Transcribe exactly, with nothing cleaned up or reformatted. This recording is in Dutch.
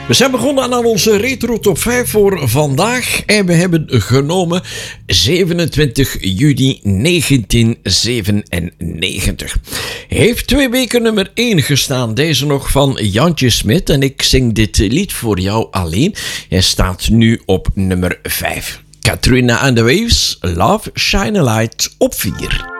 We zijn begonnen aan onze retro top vijf voor vandaag en we hebben genomen zevenentwintig juni negentien zevenennegentig. Heeft twee weken nummer één gestaan, deze nog van Jantje Smit en ik zing dit lied voor jou alleen. Hij staat nu op nummer vijf. Katrina and the Waves, Love Shine a Light op vier.